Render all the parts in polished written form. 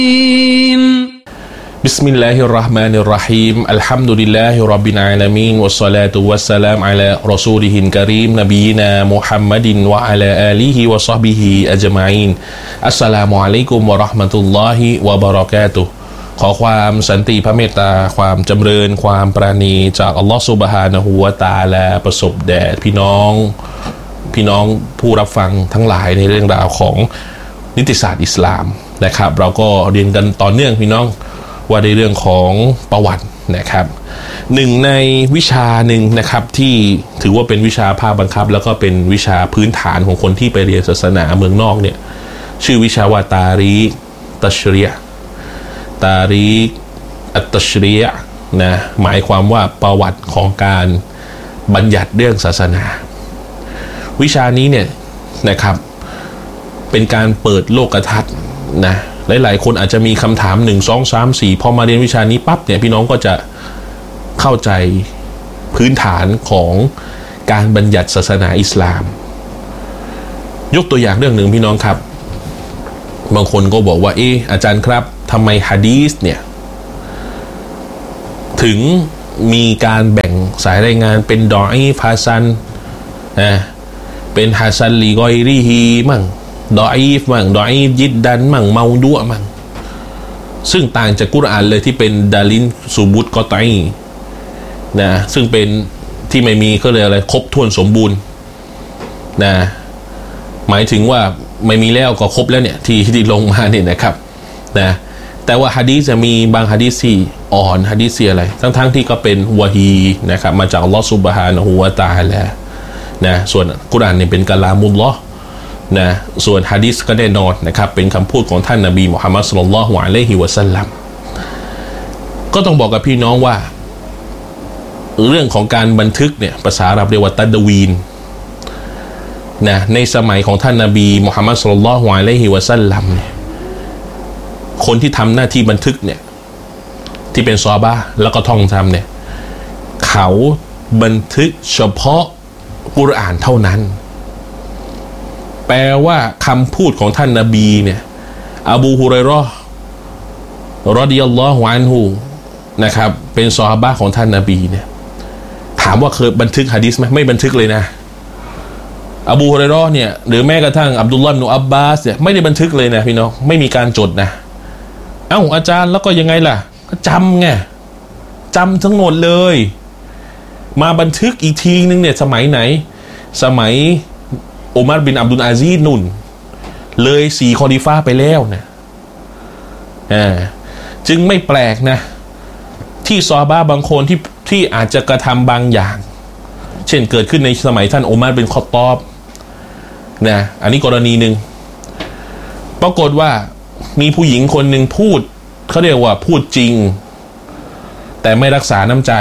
بسم الله الرحمن الرحيم الحمد لله رب العالمين والصلاة والسلام على رسوله الكريم نبينا محمد وعلى آله وصحبه أجمعين السلام عليكم ورحمة الله وبركاته ขอความสันติพระเมตตาความจำเริญความปราณีจากอัลลอฮฺซุบฮานะฮูวะตะอาลาประสบแด่พี่น้องผู้รับฟังทั้งหลายในเรื่องราวของนิติศาสตร์อิสลามนะครับเราก็เรียนกันต่อเนื่องพี่น้องว่าในเรื่องของประวัตินะครับหนึ่งในวิชาหนึ่งนะครับที่ถือว่าเป็นวิชาภาคบังคับแล้วก็เป็นวิชาพื้นฐานของคนที่ไปเรียนศาสนาเมืองนอกเนี่ยชื่อวิชาว่าตารีกตัชรีอะอัตตัชรีอะนะหมายความว่าประวัติของการบัญญัติเรื่องศาสนาวิชานี้เนี่ยนะครับเป็นการเปิดโลกทัศน์นะหลายๆคนอาจจะมีคำถาม1 2 3 4พอมาเรียนวิชานี้ปั๊บเนี่ยพี่น้องก็จะเข้าใจพื้นฐานของการบัญญัติศาสนาอิสลามยกตัวอย่างเรื่องหนึ่งพี่น้องครับบางคนก็บอกว่าอาจารย์ครับทำไมหะดีษเนี่ยถึงมีการแบ่งสายรายงานเป็นดออีฟฮัสซันเป็นฮัสซันลีกอยรีฮีมั่งดออีฟมั่งดออีฟยิดดันมั่งเมาดุมั่งซึ่งต่างจากกุรอานเลยที่เป็นดาลินซูบุตกอตัยนะซึ่งเป็นที่ไม่มีก็เลยอะไรครบถ้วนสมบูรณ์นะหมายถึงว่าไม่มีแล้วก็ครบแล้วเนี่ยที่ลงมาเนี่ยนะครับนะแต่ว่าหะดีษจะมีบางหะดีษที่อ่อนหะดีษอะไรทั้งที่ก็เป็นวะฮีนะครับมาจากอัลลอฮฺซุบฮานะฮูวะตะอาลานะส่วนกุรอานเนี่ยเป็นกะลามุลลอฮ์นะส่วนหะดีษก็แน่นอนนะครับเป็นคำพูดของท่านนบีมุฮัมมัดศ็อลลัลลอฮุอะลัยฮิวะซัลลัมก็ต้องบอกกับพี่น้องว่าเรื่องของการบันทึกเนี่ยภาษาอาหรับเรียกว่าตัดวีนนะในสมัยของท่านนบีมุฮัมมัดศ็อลลัลลอฮุอะลัยฮิวะซัลลัมเนี่ยคนที่ทำหน้าที่บันทึกเนี่ยที่เป็นซอฮาบะห์แล้วก็ท่องจำเนี่ยเขาบันทึกเฉพาะกุรอานเท่านั้นแปลว่าคำพูดของท่านนบีเนี่ยอบูฮุรอยเราะห์รอฎิยัลลอฮุอันฮุนะครับเป็นซอฮาบะห์ของท่านนบีเนี่ยถามว่าเคยบันทึกหะดีษไหมไม่บันทึกเลยนะอบูฮุรอยเราะห์เนี่ยหรือแม้กระทั่งอับดุลลอฮ์ อิบนุอับบาสเนี่ยไม่ได้บันทึกเลยนะพี่น้องไม่มีการจดนะอาจารย์แล้วก็ยังไงล่ะก็จำไงจำทั้งหมดเลยมาบันทึกอีกทีนึงเนี่ยสมัยไหนสมัยอุมัรบินอับดุลอาซีซนุ่นเลย4คอลิฟะห์ไปแล้วนะจึงไม่แปลกนะที่ซอฮาบะห์บางคนที่อาจจะกระทำบางอย่างเช่นเกิดขึ้นในสมัยท่านอุมัรบินค็อฏฏอบนะอันนี้กรณีหนึ่งปรากฏว่ามีผู้หญิงคนหนึ่งพูดเขาเรียกว่าพูดจริงแต่ไม่รักษาน้ำใจ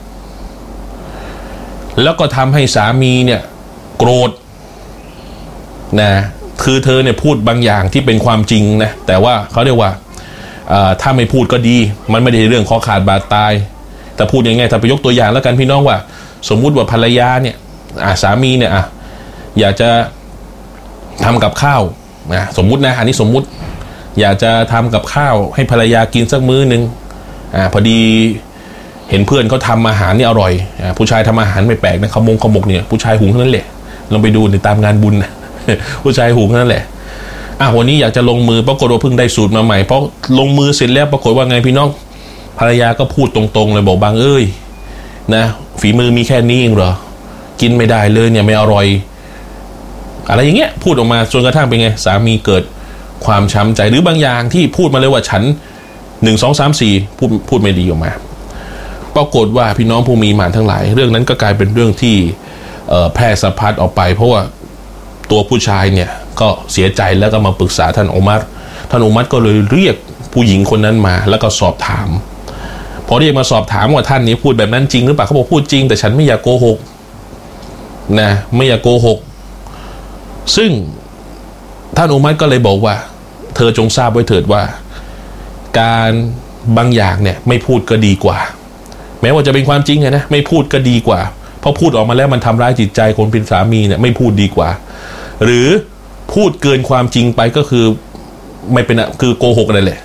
แล้วก็ทำให้สามีเนี่ยโกรธนะคือเธอเนี่ยพูดบางอย่างที่เป็นความจริงนะแต่ว่าเขาเรียกว่าถ้าไม่พูดก็ดีมันไม่ได้เรื่องคอขาดบาดตายแต่พูดยังไงถ้าไปยกตัวอย่างแล้วกันพี่น้องว่าสมมุติว่าภรรยาเนี่ยสามีเนี่ยอยากจะทำกับข้าวสมมุตินะอันนี้สมมุติอยากจะทำกับข้าวให้ภรรยากินสักมื้อนึงพอดีเห็นเพื่อนเขาทำอาหารนี่อร่อยผู้ชายทำอาหารไม่แปลกนะขมกเนี่ยผู้ชายหุงเท่านั้นแหละลองไปดูในตามงานบุญนะผู้ชายหุงเท่านั้นแหละวันนี้อยากจะลงมือปรากฏว่าเพิ่งได้สูตรมาใหม่เพราะลงมือเสร็จแล้วปรากฏว่าไงพี่น้องภรรยาก็พูดตรงๆเลยบอกบางนะฝีมือมีแค่นี้เองเหรอกินไม่ได้เลยเนี่ยไม่อร่อยอะไรอย่างเงี้ยพูดออกมาจนกระทั่งเป็นไงสามีเกิดความช้ำใจหรือบางอย่างที่พูดมาเลยว่าฉัน1 2 3 4พูดไม่ดีออกมาปรากฏว่าพี่น้องผู้มีหมานทั้งหลายเรื่องนั้นก็กลายเป็นเรื่องที่แพร่สะพัดออกไปเพราะว่าตัวผู้ชายเนี่ยก็เสียใจแล้วก็มาปรึกษาท่านอุมัรก็เลยเรียกผู้หญิงคนนั้นมาแล้วก็สอบถามพอเรียกมาสอบถามว่าท่านนี้พูดแบบนั้นจริงหรือเปล่าเขาบอกพูดจริงแต่ฉันไม่อยากโกหกนะไม่อยากโกหกซึ่งท่านอุมัรก็เลยบอกว่าเธอจงทราบไว้เถิดว่าการบางอย่างเนี่ยไม่พูดก็ดีกว่าแม้ว่าจะเป็นความจริงนะไม่พูดก็ดีกว่าเพราะพูดออกมาแล้วมันทำร้ายจิตใจคนเป็นสามีเนี่ยไม่พูดดีกว่าหรือพูดเกินความจริงไปก็คือไม่เป็นคือโกหกนั่นแหละ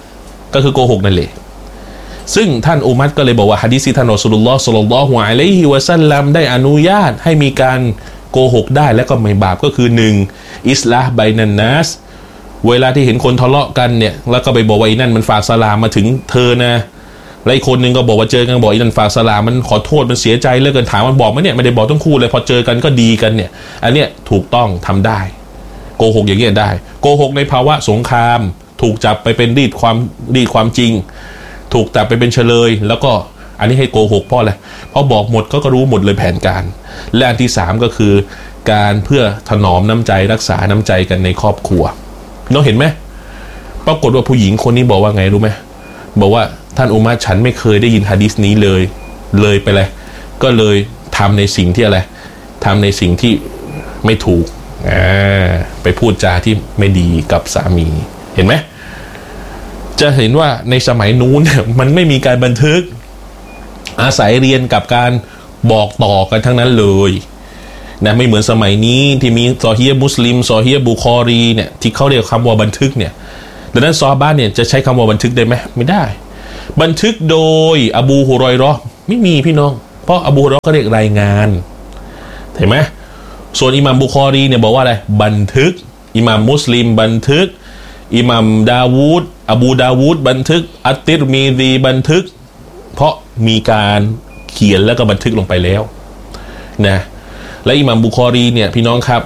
ก็คือโกหกนั่นแหละซึ่งท่านอุมัรก็เลยบอกว่าหะดีษที่ท่านรอซูลุลลอฮ์ศ็อลลัลลอฮุอะลัยฮิวะซัลลัมได้อนุญาตให้มีการโกหกได้และก็ไม่บาปก็คือ1อิสลาห์บัยนันนัสเวลาที่เห็นคนทะเลาะกันเนี่ยแล้วก็ไปบอกว่าอีนั่นมันฝากสลามมาถึงเธอนะแล้วอีกคนนึงก็บอกว่าเจอกันบอกอีนั่นฝากสลามมันขอโทษมันเสียใจเหลือเกินถามมันบอกไหมเนี่ยไม่ได้บอกทั้งคู่เลยพอเจอกันก็ดีกันเนี่ยอันเนี้ยถูกต้องทำได้โกหกอย่างเงี้ยได้โกหกในภาวะสงครามถูกจับไปเป็นรีดความจริงถูกจับไปเป็นเฉลยแล้วก็อันนี้ให้โกหกเพราะอะไรเพราะบอกหมดก็รู้หมดเลยแผนการและอันที่3ก็คือการเพื่อถนอมน้ำใจรักษาน้ำใจกันในครอบครัวน้องเห็นไหมปรากฏว่าผู้หญิงคนนี้บอกว่าไงรู้ไหมบอกว่าท่านอุมัรฉันไม่เคยได้ยินหะดีษนี้เลยไปเลยก็เลยทำในสิ่งที่อะไรทำในสิ่งที่ไม่ถูกไปพูดจาที่ไม่ดีกับสามีเห็นไหมจะเห็นว่าในสมัยนู้นมันไม่มีการบันทึกอาศัยเรียนกับการบอกต่อกันทั้งนั้นเลยนะไม่เหมือนสมัยนี้ที่มีซอฮีฮ์มุสลิมซอฮีฮ์บุคอรีเนี่ยที่เขาเรียกคำว่าบันทึกเนี่ยดังนั้นซอฮาบะห์เนี่ยจะใช้คำว่าบันทึกได้ไหมไม่ได้บันทึกโดยอบูฮุรอยเราะห์ไม่มีพี่น้องเพราะอบูฮุรอยเราะห์ก็เรียกรายงานเห็นไหมส่วนอิหม่ามบุคอรีเนี่ยบอกว่าอะไรบันทึกอิหม่ามมุสลิมบันทึกอิหม่ามดาวูดอบูดาวูดบันทึกอัตติรมีซีบันทึกเพราะมีการเขียนแล้วก็บันทึกลงไปแล้วนะและอิหม่ามบุคอรีเนี่ยพี่น้องครับ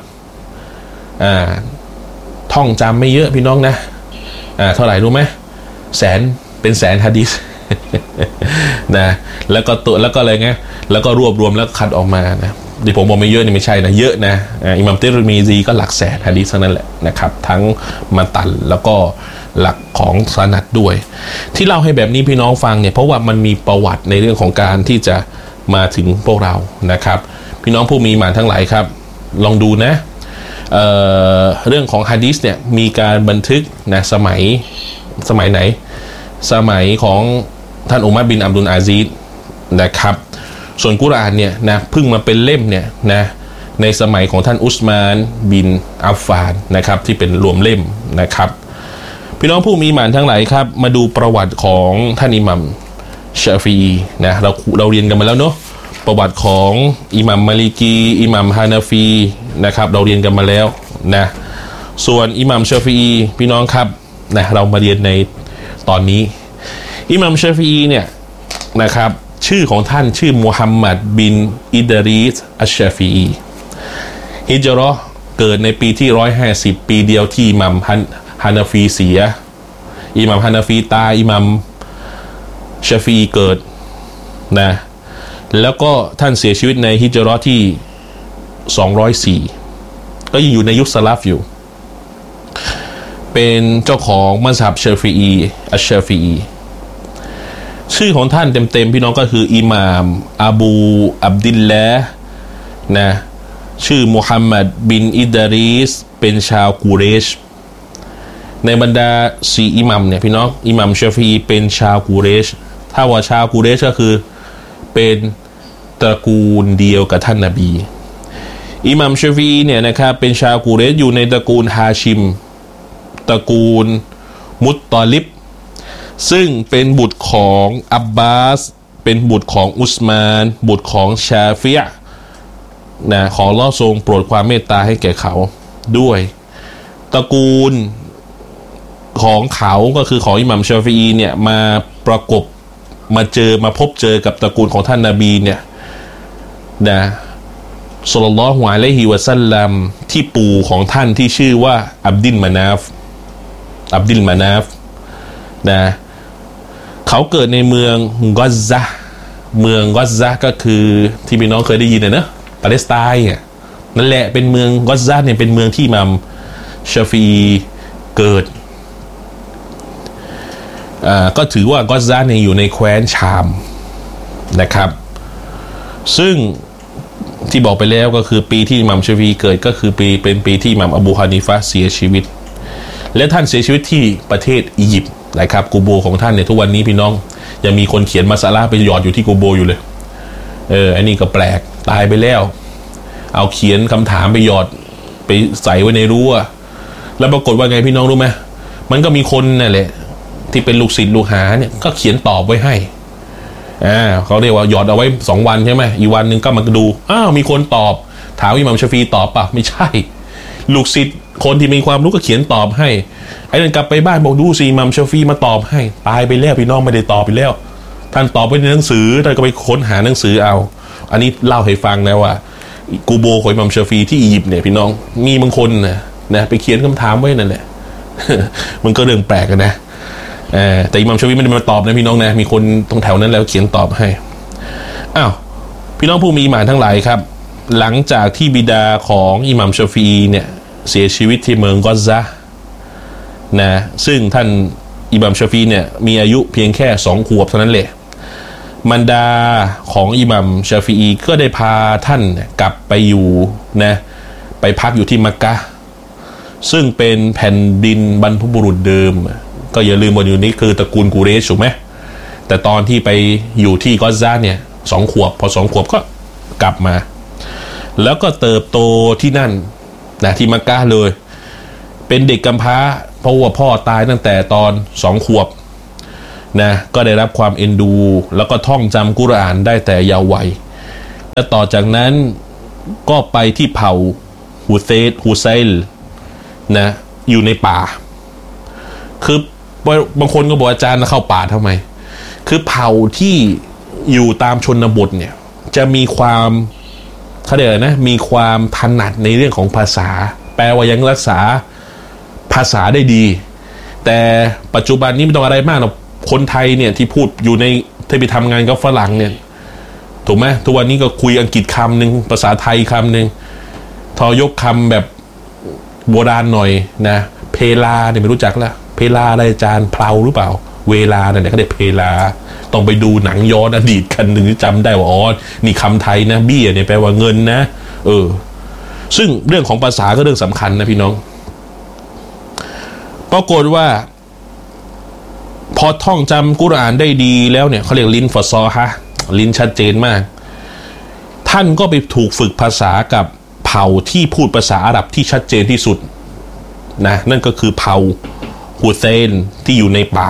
ท่องจำไม่เยอะพี่น้องนะเท่าไหร่รู้ไหมเป็นแสนหะดีษ นะแล้วก็อะไรเงี้ยแล้วก็รวบรวมแล้วคัดออกมานะที่ผมบอกไม่เยอะนี่ไม่ใช่นะเยอะนะอิหม่ามติรมีซีก็หลักแสนหะดีษนั่นแหละนะครับทั้งมาตันแล้วก็หลักของสนัดด้วยที่เล่าให้แบบนี้พี่น้องฟังเนี่ยเพราะว่ามันมีประวัติในเรื่องของการที่จะมาถึงพวกเรานะครับพี่น้องผู้มีหมานทั้งหลายครับลองดูนะเรื่องของหะดีษเนี่ยมีการบันทึกนะสมัยไหนสมัยของท่านอุมัรบินอับดุลอาซีซนะครับส่วนกุรอานเนี่ยนะเพิ่งมาเป็นเล่มเนี่ยนะในสมัยของท่านอุสมานบินอัฟฟานนะครับที่เป็นรวมเล่มนะครับพี่น้องผู้มีหมานทั้งหลายครับมาดูประวัติของท่านอิหมัมชาฟีอีนะเราเรียนกันมาแล้วเนาะประวัติของอิหมัมมาลิกีอิหมัมฮานาฟีนะครับเราเรียนกันมาแล้วนะส่วนอิหมัมชาฟีอีพี่น้องครับนะเรามาเรียนในตอนนี้อิหมัมชาฟีอีเนี่ยนะครับชื่อของท่านชื่อมุฮัมมัดบินอิดรีสอัชชาฟีอีฮิจเราะห์เกิดในปีที่150ปีเดียวที่อิหมัมฮานาฟีเสียอิหมัมฮานาฟีตายอิหมัมชาฟีอีเกิดนะแล้วก็ท่านเสียชีวิตในฮิจเราะห์ที่204ก็ยังอยู่ในยุคสลัฟอยู่เป็นเจ้าของมัซฮับชาฟีอีอัชชาฟีอีชื่อของท่านเต็มๆพี่น้องก็คืออิหม่ามอบูอับดิลละห์นะชื่อมุฮัมมัดบินอิดรีสเป็นชาวกุเรชในบรรดา4อิหมัมเนี่ยพี่น้องอิหมัมชาฟีอีเป็นชาวกุเรชถ้าว่าชาวกุเรชก็คือเป็นตระกูลเดียวกับท่านนบีอิหมัมชาฟีอีเนี่ยนะครับเป็นชาวกุเรชอยู่ในตระกูลฮาชิมตระกูลมุตตอลิบซึ่งเป็นบุตรของอับบาสเป็นบุตรของอุสมานบุตรของชาฟิยะนะขออัลเลาะห์ทรงโปรดความเมตตาให้แก่เขาด้วยตระกูลของเขาก็คือของอิหมัมชาฟีอีเนี่ยมาประกบมาพบเจอกับตระกูลของท่านนบีเนี่ยนะศ็อลลัลลอฮุอะลัยฮิวะซัลลัมที่ปู่ของท่านที่ชื่อว่าอับดิลมานาฟนะเขาเกิดในเมืองกอซซะก็คือที่พี่น้องเคยได้ยินนะปาเลสไตน์นั่นแหละเป็นเมืองกอซซะเนี่ยเป็นเมืองที่อิหมัมชาฟีอีเกิดก็ถือว่ากอซซะเนี่ยอยู่ในแคว้นชามนะครับซึ่งที่บอกไปแล้วก็คือปีที่อิหมัมชาฟีอีเกิดก็คือเป็นปีที่อิหมัมอบูฮานิฟะห์เสียชีวิตและท่านเสียชีวิตที่ประเทศอียิปต์นะครับกูโบของท่านเนี่ยทุกวันนี้พี่น้องยังมีคนเขียนมัสอะละห์ไปหยอดอยู่ที่กูโบอยู่เลยอันนี้ก็แปลกตายไปแล้วเอาเขียนคำถามไปหยอดไปใส่ไว้ในรั้วแล้วปรากฏว่าไงพี่น้องรู้ไหมมันก็มีคนนั่นแหละที่เป็นลูกศิษย์ลูกหาเนี่ยก็เขียนตอบไว้ให้เขาเรียกว่าหยอดเอาไว้2 วันใช่ไหมอีกวันหนึ่งก็มาดูมีคนตอบถามอิหม่ามชาฟีตอบป่ะไม่ใช่ลูกศิษย์คนที่มีความรู้ก็เขียนตอบให้ไอ้นั่นกลับไปบ้านบอกดูสิอิหม่ามชาฟีมาตอบให้ตายไปแล้วพี่น้องไม่ได้ตอบไปแล้วท่านตอบไว้ในหนังสือท่านก็ไปค้นหาหนังสือเอาอันนี้เล่าให้ฟังนะว่ากูโบของอิหม่ามชาฟีที่อียิปต์เนี่ยพี่น้องมีบางคนนะไปเขียนคำถามไว้นั่นแหละ มันก็เรื่องแปลกนะแต่อิหม่ามชาฟีไม่ได้มาตอบนะพี่น้องนะมีคนตรงแถวนั้นแล้วเขียนตอบให้พี่น้องผู้มีอิหม่านทั้งหลายครับหลังจากที่บิดาของอิหม่ามชาฟีเนี่ยเสียชีวิตที่เมืองกอซะนะซึ่งท่านอิหม่ามชาฟีเนี่ยมีอายุเพียงแค่2 ขวบเท่านั้นแหละมารดาของอิหม่ามชาฟีก็ได้พาท่านกลับไปอยู่นะไปพักอยู่ที่มักกะห์ซึ่งเป็นแผ่นดินบรรพบุรุษเดิมก็อย่าลืมว่าอยู่นี้คือตระกูลกูเรชถูกไหมแต่ตอนที่ไปอยู่ที่กอซะเนี่ย2 ขวบพอ2 ขวบก็กลับมาแล้วก็เติบโตที่นั่นนะที่มักกะห์เลยเป็นเด็กกำพร้าเพราะว่าพ่อตายตั้งแต่ตอน2 ขวบนะก็ได้รับความเอ็นดูแล้วก็ท่องจำกุรอานได้แต่เยาว์วัยและต่อจากนั้นก็ไปที่เผ่าฮูไซลนะอยู่ในป่าคือบางคนก็บอกอาจารย์เข้าป่าทำไมคือเผ่าที่อยู่ตามชนบทเนี่ยจะมีความเขาเรียกอะไรนะมีความถนัดในเรื่องของภาษาแปลว่ายังรักษาภาษาได้ดีแต่ปัจจุบันนี้ไม่ต้องอะไรมากหรอกคนไทยเนี่ยที่พูดอยู่ในที่ไปทำงานกับฝรั่งเนี่ยถูกไหมทุกวันนี้ก็คุยอังกฤษคำหนึ่งภาษาไทยคำหนึ่งทอยกคำแบบโบราณหน่อยนะเพลาเนี่ยไม่รู้จักละเพลาอะไรอาจารย์เพลาหรือเปล่าเวลาเนี่ยเขาเรียกเพลาต้องไปดูหนังย้อนอดีตกันถึงจะจำได้ว่านี่คำไทยนะเบี้ยเนี่ยแปลว่าเงินนะซึ่งเรื่องของภาษาก็เรื่องสำคัญนะพี่น้องปรากฏว่าพอท่องจำกุรอานได้ดีแล้วเนี่ยเขาเรียกลิ้นฟอซอฮะลิ้นชัดเจนมากท่านก็ไปถูกฝึกภาษากับเผ่าที่พูดภาษาอาหรับที่ชัดเจนที่สุดนะนั่นก็คือเผ่าฮูเซนที่อยู่ในป่า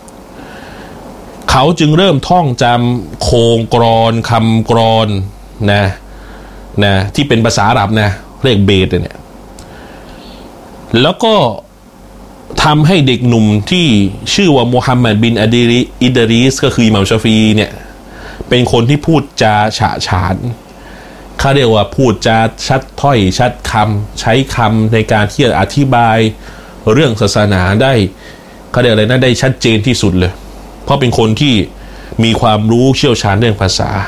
เขาจึงเริ่มท่องจำโครงกรอนคำกรอนนะที่เป็นภาษาอาหรับนะเรียกเบตเนี่ยแล้วก็ทำให้เด็กหนุ่มที่ชื่อว่ามูฮัมหมัดบินอิดรีสก็คืออิหม่ามชาฟีเนี่ยเป็นคนที่พูดจาฉะฉานเขาเรียกว่าพูดจาชัดถ้อยชัดคำใช้คำในการที่จะอธิบายเรื่องศาสนาได้เขาเรียกอะไรนะได้ชัดเจนที่สุดเลยเพราะเป็นคนที่มีความรู้เชี่ยวชาญเรื่องภาษา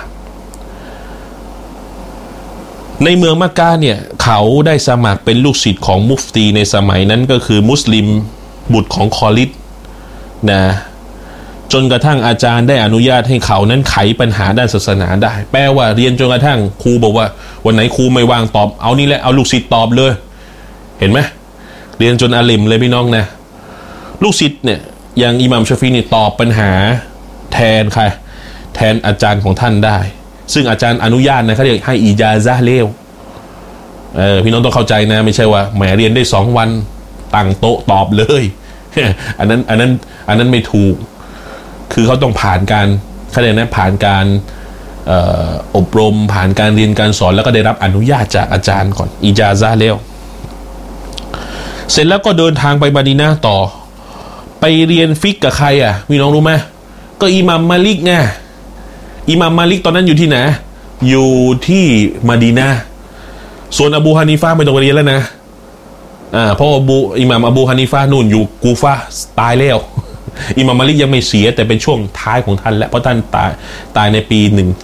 ในเมืองมักกะห์เนี่ยเขาได้สมัครเป็นลูกศิษย์ของมุฟตีในสมัยนั้นก็คือมุสลิมบุตรของคอลิดนะจนกระทั่งอาจารย์ได้อนุญาตให้เขานั้นไขปัญหาด้านศาสนาได้แปลว่าเรียนจนกระทั่งครูบอกว่าวันไหนครูไม่ว่างตอบเอานี่แหละเอาลูกศิษย์ตอบเลยเห็นไหมเรียนจนอาลิมเลยพี่น้องนะลูกศิษย์เนี่ยอย่างอิหม่ามชาฟีนี่ตอบปัญหาแทนใครแทนอาจารย์ของท่านได้ซึ่งอาจารย์อนุญาตนะเขาเรียกให้อิจาซะห์เลวพี่น้องต้องเข้าใจนะไม่ใช่ว่าแหมเรียนได้2 วันตั้งโต๊ะตอบเลยอันนั้นไม่ถูกคือเขาต้องผ่านการเขาเรียกนะผ่านการอบรมผ่านการเรียนการสอนแล้วก็ได้รับอนุญาตจากอาจารย์ก่อนอิจาซะห์เลวเสร็จแล้วก็เดินทางไปมะดีนะห์ต่อไปเรียนฟิกกับใครพี่น้องรู้ไหมก็อิหม่ามมาลิกไงอิหม่ามมาลิกตอนนั้นอยู่ที่ไหนอยู่ที่มะดีนะห์ส่วนอบูฮานีฟะห์ไม่ต้องไปเรียนแล้วนะเพราะอิหม่ามอบูฮานีฟะห์นู่นอยู่กูฟะห์ตายแล้วอิหม่ามมาลิกยังไม่เสียแต่เป็นช่วงท้ายของท่านแล้วเพราะท่านตายในปี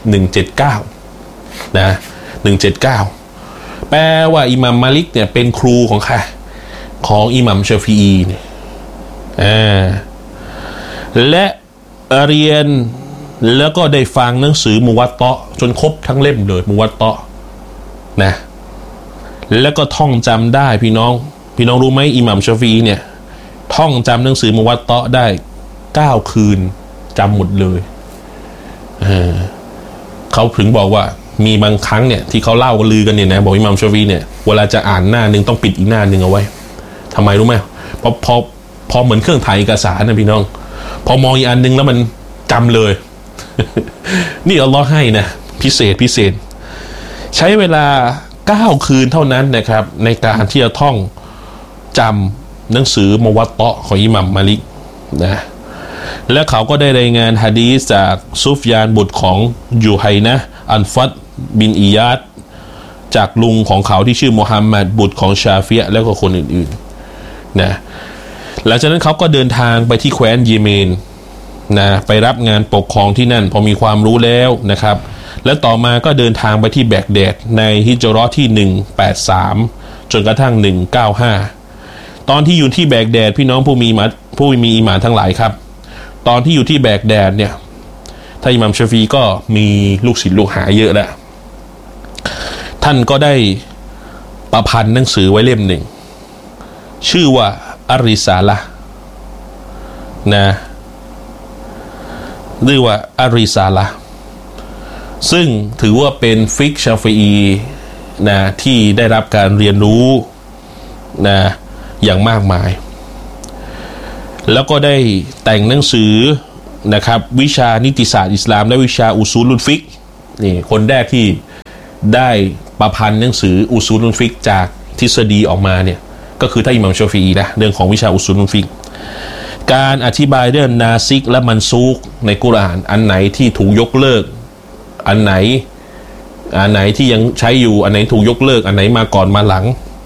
1179นะ179แปลว่าอิหม่ามมาลิกเนี่ยเป็นครูของใครของอิหม่ามชาฟีอีเนี่ยและเรียนแล้วก็ได้ฟังหนังสือมุวัตตะจนครบทั้งเล่มเลยมุวัตตะนะแล้วก็ท่องจำได้พี่น้องรู้ไหมอิหม่ามชาฟีอีเนี่ยท่องจำหนังสือมุวัตตะได้9 คืนจำหมดเลยเขาถึงบอกว่ามีบางครั้งเนี่ยที่เขาเล่ากันลือกันเนี่ยนะบอกอิหม่ามชาฟีอีเนี่ยเวลาจะอ่านหน้านึงต้องปิดอีกหน้านึงเอาไว้ทำไมรู้ไหมเพราะเหมือนเครื่องถ่ายเอกสารนะพี่น้องพอมองอีกอันนึงแล้วมันจำเลย นี่อัลลอฮ์ให้นะพิเศษใช้เวลา9 คืนเท่านั้นนะครับในการที่จะท่องจำหนังสือมวัตตะของอิหม่ามมาลิกนะและเขาก็ได้รายงานหะดีษจากซุฟยานบุตรของยูไฮนะอันฟัดบินอียาดจากลุงของเขาที่ชื่อมุฮัมมัดบุตรของชาฟิยะแล้วก็คนอื่นๆนะหลังจากนั้นเขาก็เดินทางไปที่แคว้นเยเมนนะไปรับงานปกครองที่นั่นพอมีความรู้แล้วนะครับและต่อมาก็เดินทางไปที่แบกแดดในฮิจเราะห์ที่183จนกระทั่ง195ตอนที่อยู่ที่แบกแดดพี่น้องผู้มีอีหม่านทั้งหลายครับตอนที่อยู่ที่แบกแดดเนี่ยท่านอิหม่ามชาฟีก็มีลูกศิษย์ลูกหาเยอะแล้วท่านก็ได้ประพันธ์หนังสือไว้เล่มหนึ่งชื่อว่าอัรริซาละห์นะเรียกว่าอัรริซาละห์ซึ่งถือว่าเป็นฟิกชาฟีอีนะที่ได้รับการเรียนรู้นะอย่างมากมายแล้วก็ได้แต่งหนังสือนะครับวิชานิติศาสตร์อิสลามและวิชาอุซูลุลฟิกนี่คนแรกที่ได้ประพันธ์หนังสืออุซูลุลฟิกจากทฤษฎีออกมาเนี่ยก็คือท่านอิหม่ามชาฟีอีนะเรื่องของวิชาอุซูลุลฟิกการอธิบายเรื่องนาซิกและมันซูกในกุรอานอันไหนที่ถูกยกเลิกอันไหนที่ยังใช้อยู่อันไหนถูกยกเลิกอันไหนมาก่อนมาหลัง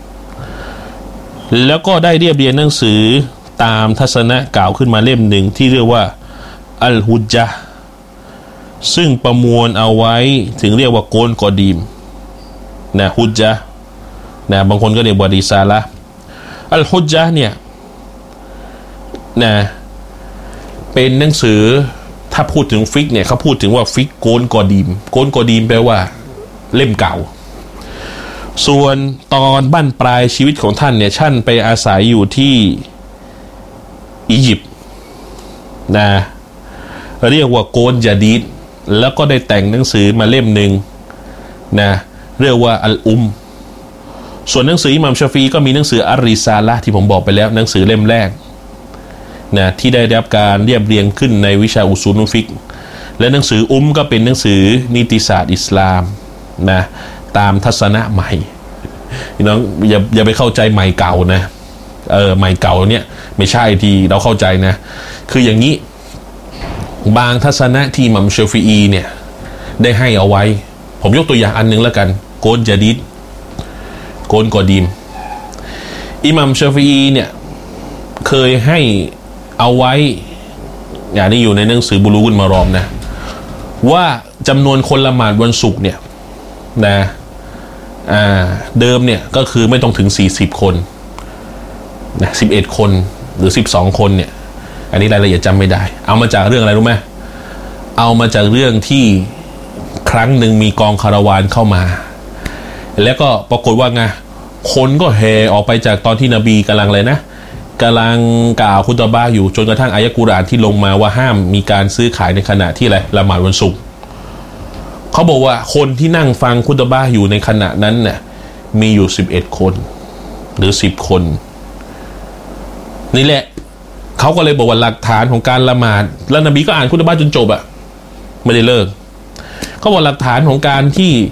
แล้วก็ได้เรียบเรียงหนังสือตามทัศนะกล่าวขึ้นมาเล่มหนึ่งที่เรียกว่าอัลฮุจญะห์ซึ่งประมวลเอาไว้ถึงเรียกว่าโกนกอดีมนะฮุจญะห์นะบางคนก็เรียกว่าริซาละห์อัลฮุจญะห์เนี่ยนะเป็นหนังสือถ้าพูดถึงฟิกเนี่ยเขาพูดถึงว่าฟิกโกนกอดีมแปลว่าเล่มเก่าส่วนตอนบั้นปลายชีวิตของท่านเนี่ยท่านไปอาศัยอยู่ที่อียิปต์นะเรียกว่าโกนญะดีดแล้วก็ได้แต่งหนังสือมาเล่มหนึ่งนะเรียกว่าอัลอุมส่วนหนังสืออิหม่ามชาฟีก็มีหนังสืออัรริซาละห์ที่ผมบอกไปแล้วหนังสือเล่มแรกนะที่ได้รับการเรียบเรียงขึ้นในวิชาอุซูลุลฟิกและหนังสือก็เป็นหนังสือนิติศาสตร์อิสลามนะตามทัศนะใหม่พี่น้องอย่าไปเข้าใจใหม่เก่านะใหม่เก่าเนี่ยไม่ใช่ที่เราเข้าใจนะคืออย่างนี้บางทัศนะที่อิหม่ามชาฟีอีเนี่ยได้ให้เอาไว้ผมยกตัวอย่างอันนึงแล้วกันโกนญะดีดโกนกอดีมอิหม่ามชาฟีอีเนี่ยเคยให้เอาไว้อย่างนี้อยู่ในหนังสือบุลูกุลมารอมนะว่าจำนวนคนละหมาดวันศุกร์เนี่ยนะเดิมเนี่ยก็คือไม่ต้องถึง40คนนะ11คนหรือ12คนเนี่ยอันนี้รายละเอียดจำไม่ได้เอามาจากเรื่องอะไรรู้ไหมเอามาจากเรื่องที่ครั้งหนึ่งมีกองคาราวานเข้ามาแล้วก็ปรากฏว่าไงคนก็แห่ออกไปจากตอนที่นบีกำลังกล่าวคุตบะห์อยู่จนกระทั่งอายะกุรอานที่ลงมาว่าห้ามมีการซื้อขายในขณะที่อะไรละหมาดวันศุกร์เขาบอกว่าคนที่นั่งฟังคุตบะห์อยู่ในขณะนั้นเนี่ยมีอยู่11คนหรือ10คนนี่แหละเขาก็เลยบอกว่าหลักฐานของการละหมาดแล้วนบีก็อ่านคุตบะห์จนจบอ่ะไม่ได้เลิกเขาบอกหลักฐานของการ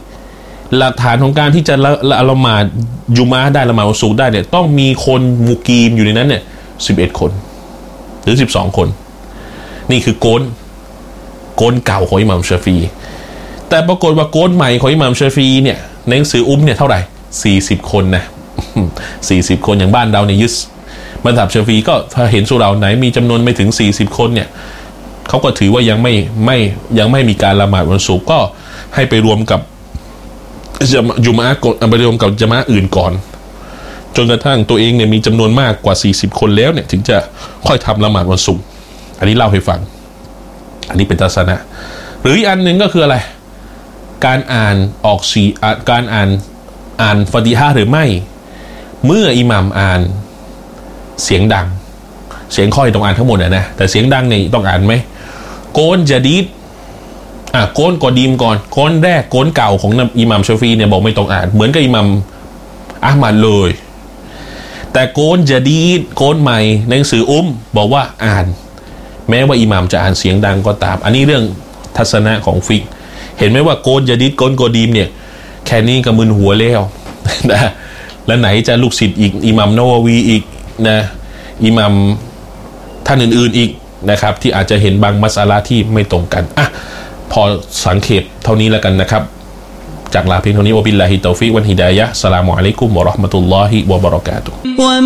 ที่จะละหมาดยุมะห์ได้ละหมาดวันศุกร์ได้เนี่ยต้องมีคนมุกีมอยู่ในนั้นเนี่ย11คนหรือ12คนนี่คือโกนเก่าของอิหม่ามชาฟีอีแต่ปรากฏว่าโกนใหม่ของอิหม่ามชาฟีอีเนี่ยในหนังสือเนี่ยเท่าไหร่40คนนะ40คนอย่างบ้านเราเนี่ยยึดมัซฮับชาฟีอีก็ถ้าเห็นสุเราะห์ไหนมีจำนวนไม่ถึง40คนเนี่ยเขาก็ถือว่ายังไม่มีการละหมาดวันศุกร์ก็ให้ไปรวมกับยุมะห์ก่อนไปรวมกับญะมาอะห์อื่นก่อนจนกระทั่งตัวเองเนี่ยมีจำนวนมากกว่า40คนแล้วเนี่ยถึงจะค่อยทำละหมาดวันศุกร์อันนี้เล่าให้ฟังอันนี้เป็นทัศนะหรืออีกอันหนึ่งก็คืออะไรการอ่านออกการอ่านฟาติฮะห์หรือไม่เมื่ออิหม่ามอ่านเสียงดังเสียงค่อยต้องอ่านทั้งหมดนะแต่เสียงดังเนี่ยต้องอ่านไหมโกนญะดีดโกนกอดีมก่อนโกนแรกโกนเก่าของอิหม่ามชาฟีเนี่ยบอกไม่ต้องอ่านเหมือนกับอิหม่ามอะห์มัดเลยแต่โกนญะดีดโกนใหม่ในหนังสือบอกว่าอ่านแม้ว่าอิหม่ามจะอ่านเสียงดังก็ตามอันนี้เรื่องทัศนะของฟิกเห็นไหมว่าโกนยะดิษโกนโกดีมเนี่ยแค่นี้ก็มึนหัวแล้วนะแล้วไหนจะลูกศิษย์อีกอิหม่ามนาววีอีกนะอิหม่ามท่านอื่นๆอีกนะครับที่อาจจะเห็นบางมัสอะละห์ที่ไม่ตรงกันอ่ะพอสังเขปเท่านี้แล้วกันนะครับจากลาเพียงเท่านี้วะบิลลาฮิตตอฟิกวัลฮิดายะฮ์อัสสลามุอะลัยกุมวะเราะห์มะตุลลอฮิวะบะเราะกาตุฮ์